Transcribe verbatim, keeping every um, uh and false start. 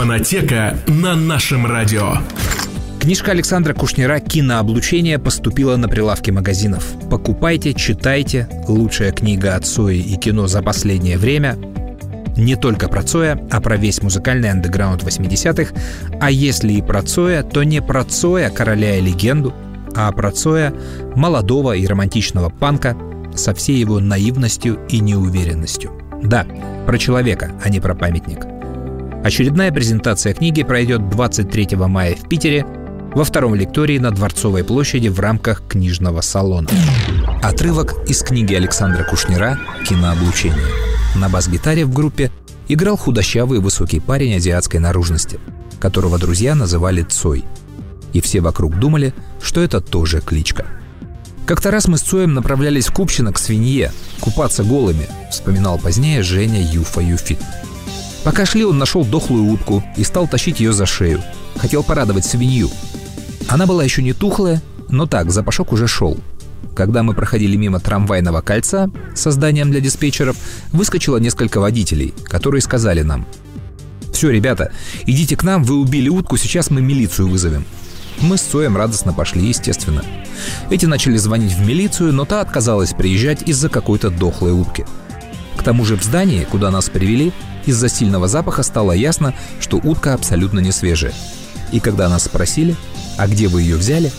Фонотека на нашем радио. Книжка Александра Кушнира «Кинооблучение» поступила на прилавки магазинов. Покупайте, читайте. Лучшая книга о Цое и кино за последнее время. Не только про Цоя, а про весь музыкальный андеграунд восьмидесятых. А если и про Цоя, то не про Цоя, короля и легенду, а про Цоя, молодого и романтичного панка со всей его наивностью и неуверенностью. Да, про человека, а не про памятник. Очередная презентация книги пройдет двадцать третьего мая в Питере во втором лектории на Дворцовой площади в рамках книжного салона. Отрывок из книги Александра Кушнира «Кинооблучение». На бас-гитаре в группе играл худощавый высокий парень азиатской наружности, которого друзья называли Цой. И все вокруг думали, что это тоже кличка. Как-то раз мы с Цоем направлялись в Купчино к свинье, купаться голыми, вспоминал позднее Женя Юфа Юфит. Пока шли, он нашел дохлую утку и стал тащить ее за шею. Хотел порадовать свинью. Она была еще не тухлая, но так, запашок уже шел. Когда мы проходили мимо трамвайного кольца со зданием для диспетчеров, выскочило несколько водителей, которые сказали нам: «Все, ребята, идите к нам, вы убили утку, сейчас мы милицию вызовем». Мы с Цоем радостно пошли, естественно. Эти начали звонить в милицию, но та отказалась приезжать из-за какой-то дохлой утки. К тому же в здании, куда нас привели, из-за сильного запаха стало ясно, что утка абсолютно не свежая. И когда нас спросили: «А где вы ее взяли?»,